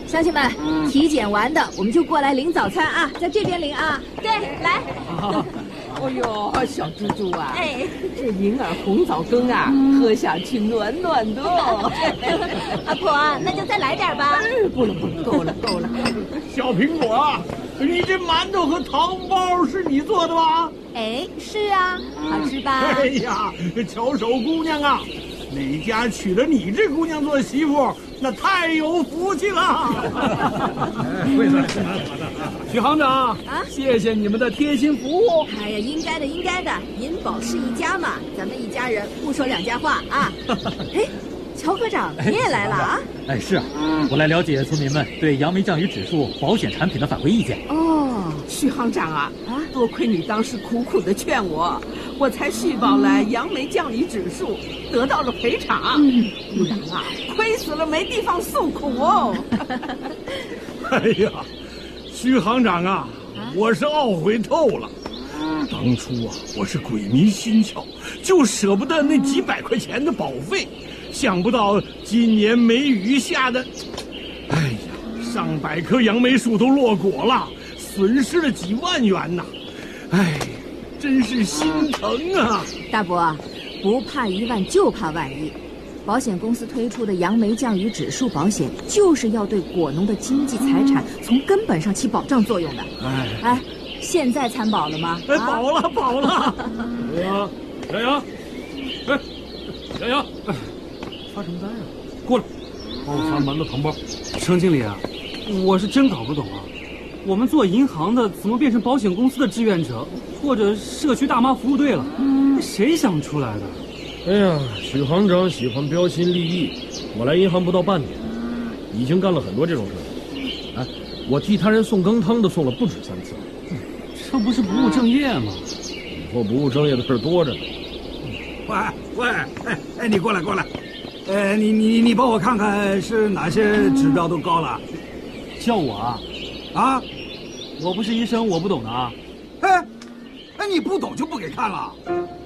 乡亲们，体检完的我们就过来领早餐啊，在这边领啊。 对，来。 哎呦，小猪猪啊， 哎， 这银耳红枣羹啊，喝下去暖暖的。 阿婆，那就再来点吧。 不了，够了。 小苹果啊，你这馒头和糖包是你做的吗？ 哎，是啊，好吃吧？ 哎呀，巧手姑娘啊，哪家娶了你这姑娘做媳妇，那太有福气了。 会算是蛮好的。许行长啊， 谢谢你们的贴心服务。 哎呀，应该的，银宝是一家嘛，咱们一家人不说两家话啊。哎，乔科长，你也来了啊？ 哎，是啊，我来了解村民们对杨梅降雨指数保险产品的反馈意见。 哦，许行长啊，多亏你当时苦苦的劝我，我才续保了杨梅降雨指数，得到了赔偿。不然啊，亏死了没地方诉苦哦。 哎呀，徐行长啊，我是懊悔透了。当初啊，我是鬼迷心窍，就舍不得那几百块钱的保费，想不到今年梅雨下的，哎呀，上百棵杨梅树都落果了，损失了几万元呐！哎，真是心疼啊！ 大伯，不怕一万就怕万一。保险公司推出的杨梅降雨指数保险，就是要对果农的经济财产从根本上起保障作用的。哎，现在参保了吗？ 哎，保了。 杨，哎，杨，发什么单呀？过来，帮我发馒头糖包。程经理啊，我是真搞不懂啊，我们做银行的怎么变成保险公司的志愿者，或者社区大妈服务队了？谁想出来的？ 哎呀，许行长喜欢标新立异，我来银行不到半年，已经干了很多这种事。哎，我替他人送羹汤的送了不止3次。 这不是不务正业吗？ 以后不务正业的事多着呢。 喂，哎，你过来，你帮我看看是哪些指标都高了？ 叫我啊？ 啊？ 我不是医生，我不懂的啊。 哎，你不懂就不给看了。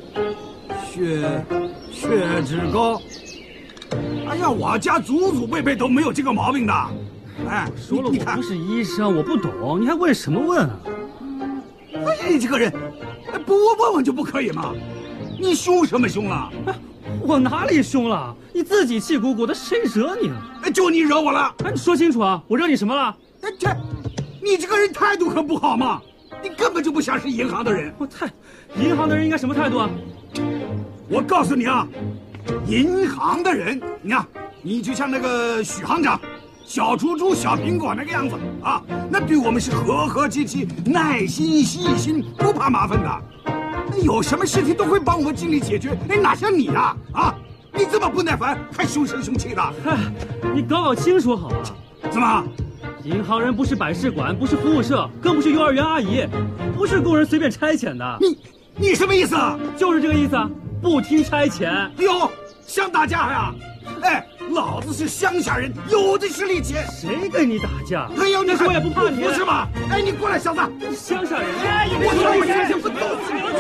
血脂高。哎呀，我家祖祖辈辈都没有这个毛病的。哎， 说了我不是医生，我不懂，你还问什么问啊？ 哎，你这个人，不问就不可以吗？你凶什么凶了？ 我哪里凶了？你自己气鼓鼓的，谁惹你了？ 就你惹我了。 哎，你说清楚啊！我惹你什么了？ 你这个人态度可不好嘛！你根本就不像是银行的人。 银行的人应该什么态度啊？ 我告诉你啊，银行的人，你就像那个许行长、小猪猪、小苹果那个样子啊，那对我们是和和气气、耐心细心，不怕麻烦的。有什么事情都会帮我们尽力解决。哎，哪像你呀？你这么不耐烦，还凶声凶气的。 你搞清楚好了。 怎么？ 银行人不是百事馆，不是服务社，更不是幼儿园阿姨，不是工人随便差遣的。 你什么意思啊？ 就是这个意思啊！不听差遣。 哎呦，想打架呀？哎，老子是乡下人，有的是力气。 谁跟你打架？ 哎呦， 但是我也不怕你。 不是吧？哎，你过来，小子！ 乡下人。 哎，我说你这不都是你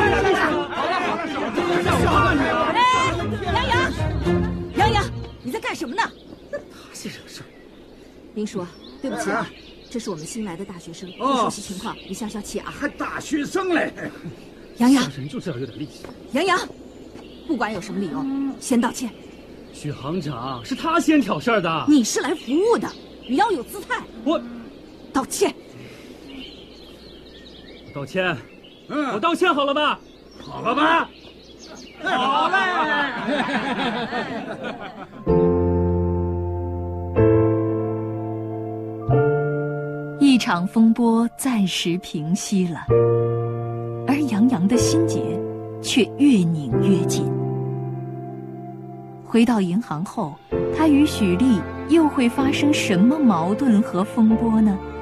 哎，杨，你在干什么呢？ 他是什么事？ 林叔，对不起啊，这是我们新来的大学生，不熟悉情况，你消消气啊。 还大学生嘞？ 杨， 人就是要有点力气。 杨，不管有什么理由，先道歉。 许行长是他先挑事儿的， 你是来服务的，你要有姿态。 我道歉。 道歉。我道歉好了吧？ 好了吧？好嘞。 一场风波暂时平息了，而杨洋的心结却越拧越紧。回到银行后，他与许丽又会发生什么矛盾和风波呢？